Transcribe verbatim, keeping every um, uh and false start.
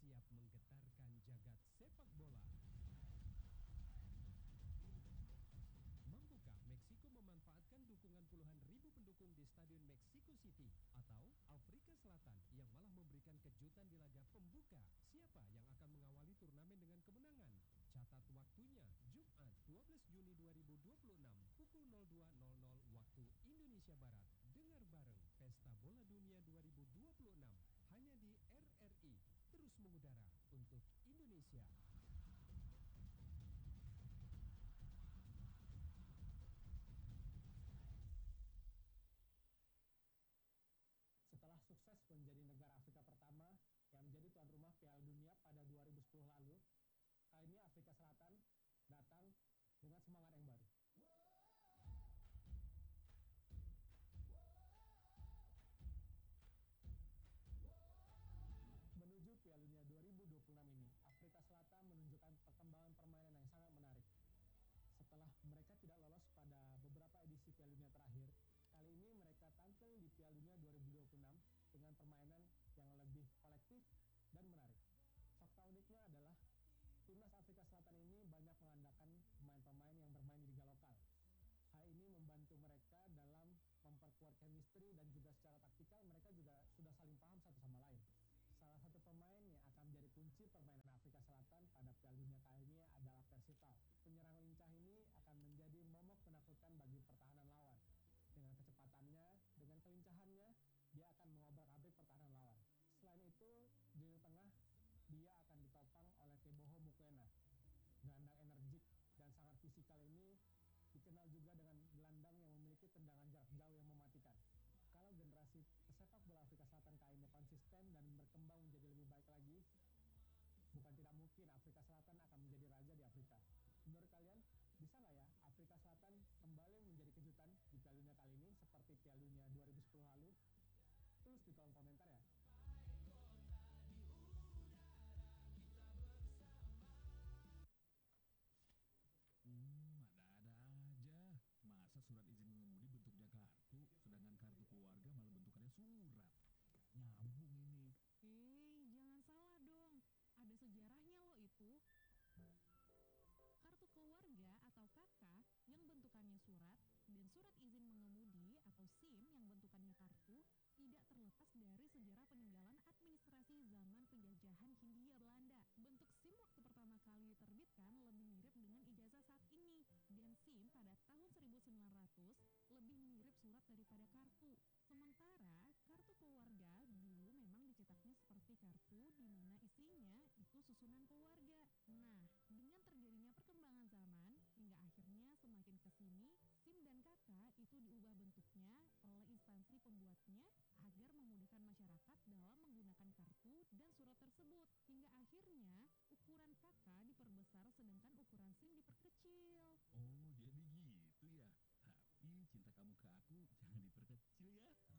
siap menggetarkan jagat sepak bola. Mampukah Meksiko memanfaatkan dukungan puluhan ribu pendukung di Stadion Mexico City atau Afrika Selatan yang malah memberikan kejutan di laga pembuka? Siapa yang akan mengawali turnamen dengan kemenangan? Catat waktunya, Jumat dua belas Juni dua ribu dua puluh enam pukul nol dua nol nol waktu Indonesia Barat. Dengar bareng Pesta Bola Dunia dua ribu dua puluh enam hanya di R R I, terus mengudara untuk Indonesia. Setelah sukses menjadi negara Afrika pertama yang menjadi tuan rumah Piala Dunia pada dua ribu sepuluh lalu, kali ini Afrika Selatan datang dengan semangat yang baru. Menuju Piala Dunia dua ribu dua puluh enam ini, Afrika Selatan menunjukkan perkembangan permainan yang sangat menarik. Setelah mereka tidak lolos pada beberapa edisi Piala Dunia terakhir, kali ini mereka tampil di Piala Dunia dua ribu dua puluh enam dengan permainan yang lebih kolektif dan menarik. Fakta uniknya adalah timnas Afrika Selatan ini banyak mengandalkan pemain-pemain yang bermain di liga lokal. Hal ini membantu mereka dalam memperkuat chemistry dan juga secara taktikal mereka juga sudah saling paham satu sama lain. Salah satu pemain yang akan menjadi kunci permainan Afrika Selatan pada Piala Dunia kali ini adalah Persitao. Penyerang lincah ini akan menjadi momok penaklukan bagi pertahanan lawan. Dengan kecepatannya, dengan kelincahannya, dia akan mengobrak-abrik pertahanan lawan. Selain itu, di lini tengah, dia akan ditopang oleh Teboho Mokoena. Gelandang energik dan sangat fisikal ini dikenal juga dengan gelandang yang memiliki tendangan jarak jauh yang mematikan. Kalau generasi pesepak bola Afrika Selatan kali ini konsisten dan berkembang menjadi lebih baik lagi, bukan tidak mungkin Afrika Selatan akan menjadi raja di Afrika. Menurut kalian, bisa nggak ya Afrika Selatan kembali menjadi kejutan di Piala Dunia kali ini seperti Piala Dunia dua ribu sepuluh lalu? Tulis di kolom komentar ya. Hmm, ada-ada aja. Masa surat izin mengemudi bentuknya kartu, sedangkan kartu keluarga malah bentukannya surat? Gak nyambung ini. Eh, jangan salah dong. Ada sejarahnya loh itu. Kartu keluarga atau K K yang bentukannya surat dan surat izin mengemudi atau SIM yang bentukannya kartu tidak terlepas dari sejarah peninggalan administrasi zaman penjajahan Hindia Belanda. Bentuk SIM waktu pertama kali diterbitkan lebih mirip dengan ijazah saat ini, dan SIM pada tahun seribu sembilan ratus lebih mirip surat daripada kartu. Sementara kartu keluarga dulu memang dicetaknya seperti kartu di mana isinya itu susunan keluarga. Nah, dengan terjadinya perkembangan zaman hingga akhirnya semakin kesini, SIM dan K K itu diubah bentuknya oleh instansi pembuatnya agar memudahkan masyarakat dalam menggunakan kartu dan surat tersebut. Hingga akhirnya ukuran K K diperbesar sedangkan ukuran SIM diperkecil. Oh, jadi gitu ya. Tapi cinta kamu ke aku jangan diperkecil ya.